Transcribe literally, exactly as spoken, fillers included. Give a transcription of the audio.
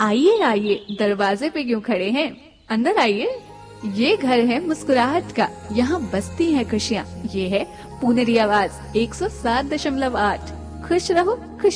आइए आइए, दरवाजे पे क्यों खड़े हैं, अंदर आइए। ये घर है मुस्कुराहट का, यहाँ बसती हैं खुशियाँ। ये है पुनेरी आवाज एक सौ सात दशमलव आठ। खुश रहो खुश